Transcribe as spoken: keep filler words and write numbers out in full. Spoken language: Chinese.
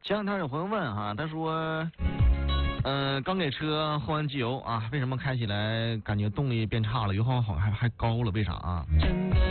前两天有朋友问哈，他说，嗯、呃，刚给车换完机油啊，为什么开起来感觉动力变差了，油耗好还还高了？为啥啊？